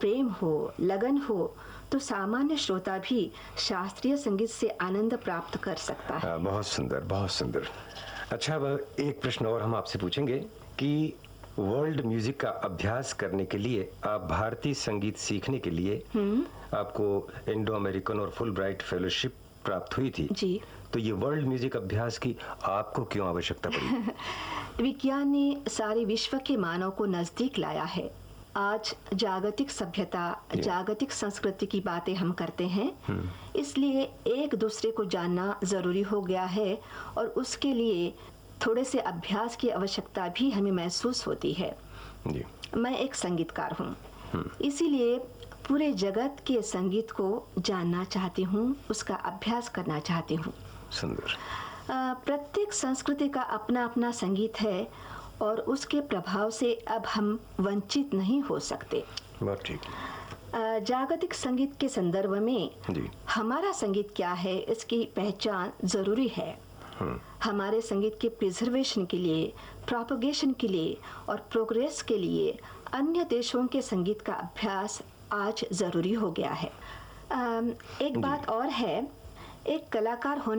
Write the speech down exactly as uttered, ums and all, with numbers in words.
प्रेम हो, लगन हो, तो सामान्य श्रोता भी शास्त्रीय संगीत से आनंद प्राप्त कर सकता है। हाँ, बहुत सुंदर, बहुत सुंदर। अच्छा, अब एक प्रश्न और हम आपसे पूछेंगे कि वर्ल्ड म्यूजिक का अभ्यास करने के लिए, आप भारतीय संगीत सीखने के लिए आपको इंडो अमेरिकन और फुल ब्राइट फेलोशिप प्राप्त हुई थी जी। तो ये वर्ल्ड म्यूजिक अभ्यास की आपको क्यों आवश्यकता पड़ी? विज्ञान ने सारे विश्व के मानव को नजदीक लाया है। आज जागतिक सभ्यता, जागतिक संस्कृति की बातें हम करते हैं, इसलिए एक दूसरे को जानना जरूरी हो गया है और उसके लिए थोड़े से अभ्यास की आवश्यकता भी हमें महसूस होती है। जी। मैं एक संगीतकार हूँ, इसीलिए पूरे जगत के संगीत को जानना चाहती हूँ, उसका अभ्यास करना चाहती हूँ। सुंदर। प्रत्येक संस्कृति का अपना अपना संगीत है और उसके प्रभाव से अब हम वंचित नहीं हो सकते। बहुत ठीक। जागतिक संगीत के संदर्भ में जी। हमारा संगीत क्या है, इसकी पहचान जरूरी है। हमारे संगीत के प्रिजर्वेशन के लिए, प्रोपगेशन के लिए और प्रोग्रेस के लिए अन्य देशों के संगीत का अभ्यास आज जरूरी हो गया है। एक बात और है, एक कलाकार होने